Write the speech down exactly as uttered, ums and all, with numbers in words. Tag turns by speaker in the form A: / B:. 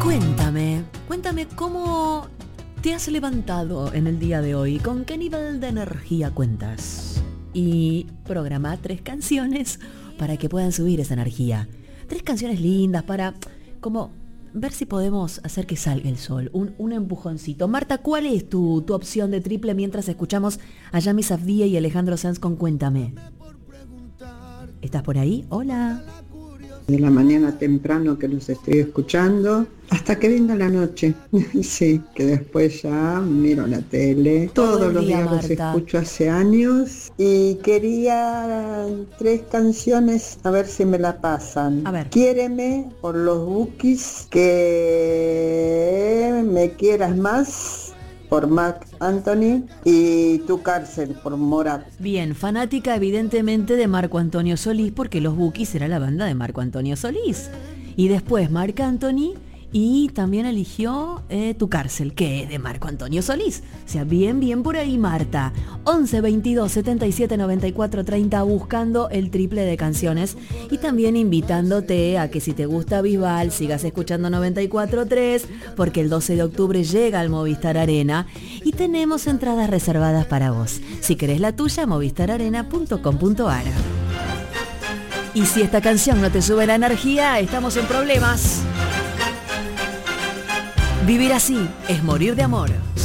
A: Cuéntame, cuéntame cómo te has levantado en el día de hoy, con qué nivel de energía cuentas. Y programa tres canciones para que puedan subir esa energía. Tres canciones lindas para como ver si podemos hacer que salga el sol, un, un empujoncito. Marta, ¿cuál es tu, tu opción de triple mientras escuchamos a Yami Safdie y Alejandro Sanz con Cuéntame? ¿Estás por ahí? Hola.
B: De la mañana temprano que los estoy escuchando hasta que venga la noche. Sí, que después ya miro la tele.
A: Todo
B: Todos
A: el
B: los
A: día,
B: días los
A: Marta.
B: escucho hace años y quería tres canciones a ver si me la pasan.
A: A ver.
B: Quiéreme por los Bukis, que me quieras más por Marc Anthony y Tu cárcel por Morat.
A: Bien, fanática evidentemente de Marco Antonio Solís, porque los Bukis era la banda de Marco Antonio Solís. Y después Marc Anthony, y también eligió eh, Tu cárcel, que es de Marco Antonio Solís. O sea, bien, bien por ahí, Marta. once veintidós setenta y siete noventa y cuatro treinta, buscando el triple de canciones. Y también invitándote a que si te gusta Bisbal, sigas escuchando noventa y cuatro tres, porque el doce de octubre llega al Movistar Arena y tenemos entradas reservadas para vos. Si querés la tuya, movistar arena punto com punto a r. Y si esta canción no te sube la energía, estamos en problemas. Vivir así es morir de amor.